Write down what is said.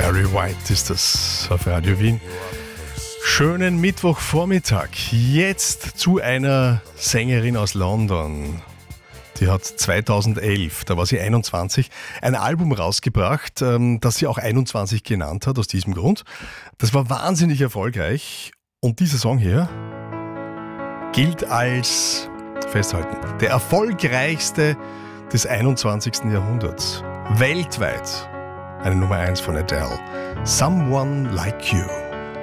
Barry White ist das auf Radio Wien. Schönen Mittwochvormittag. Jetzt zu einer Sängerin aus London. Die hat 2011, da war sie 21, ein Album rausgebracht, das sie auch 21 genannt hat, aus diesem Grund. Das war wahnsinnig erfolgreich und dieser Song hier gilt als, festhalten, der erfolgreichste des 21. Jahrhunderts. Weltweit eine Nummer 1 von Adele. Someone Like You.